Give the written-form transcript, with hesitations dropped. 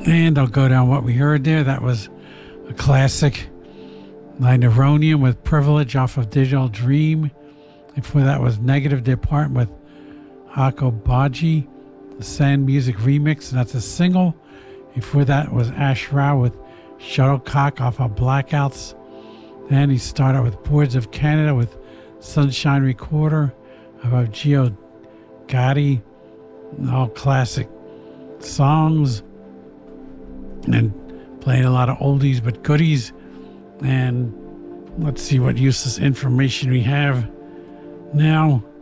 And I'll go down what we heard there. That was a classic, Neronium with Privilege off of Digital Dream. Before that was Negative Department with Hakobaji, the Sand Music remix, and that's a single. Before that was Ash Rao with Shuttlecock off of Blackouts. Then he started with Boards of Canada with Sunshine Recorder about Gio Gotti, all classic songs, and playing a lot of oldies but goodies. And let's see what useless information we have now.